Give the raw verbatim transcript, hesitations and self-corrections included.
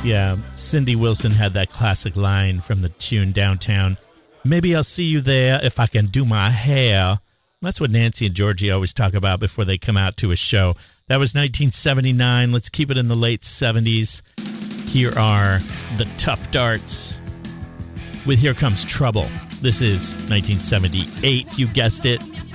Yeah, Cindy Wilson had that classic line from the tune Downtown. Maybe I'll see you there if I can do my hair. That's what Nancy and Georgie always talk about before they come out to a show. That was nineteen seventy-nine. Let's keep it in the late seventies. Here are the Tough Darts with Here Comes Trouble. This is nineteen seventy-eight. You guessed it.